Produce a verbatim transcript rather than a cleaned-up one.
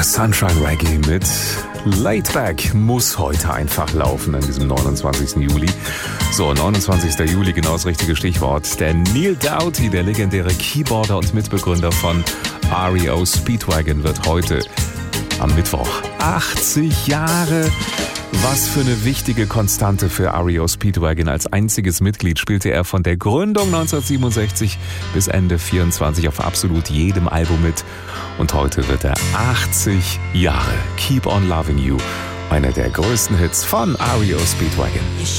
Sunshine Reggae mit Laid Back muss heute einfach laufen an diesem neunundzwanzigsten Juli. So, neunundzwanzigsten Juli, genau das richtige Stichwort. Der Neil Doughty, der legendäre Keyboarder und Mitbegründer von R E O Speedwagon, wird heute am Mittwoch achtzig Jahre. Was für eine wichtige Konstante für R E O Speedwagon. Als einziges Mitglied spielte er von der Gründung neunzehnhundertsiebenundsechzig bis Ende vierundzwanzig auf absolut jedem Album mit. Und heute wird er achtzig Jahre. Keep on Loving You, einer der größten Hits von R E O Speedwagon.